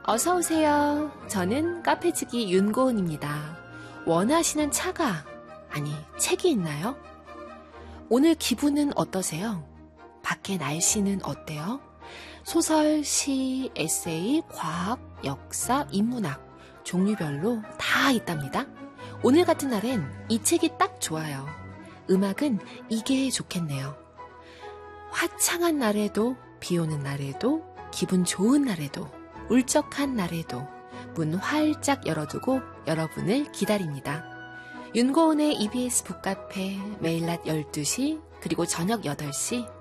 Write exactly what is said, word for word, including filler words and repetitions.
어서 오세요. 저는 카페지기 윤고은입니다. 원하시는 차가, 아니 책이 있나요? 오늘 기분은 어떠세요? 밖의 날씨는 어때요? 소설, 시, 에세이, 과학, 역사, 인문학 종류별로 다 있답니다. 오늘 같은 날엔 이 책이 딱 좋아요. 음악은 이게 좋겠네요. 화창한 날에도, 비 오는 날에도, 기분 좋은 날에도, 울적한 날에도 문 활짝 열어두고 여러분을 기다립니다. 윤고은의 이비에스 북카페 매일 낮 열두 시 그리고 저녁 여덟 시